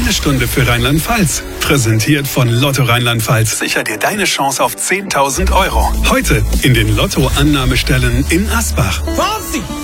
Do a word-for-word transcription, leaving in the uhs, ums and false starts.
Eine Stunde für Rheinland-Pfalz. Präsentiert von Lotto Rheinland-Pfalz. Sicher dir deine Chance auf zehntausend Euro. Heute in den Lotto-Annahmestellen in Asbach. Fauzi!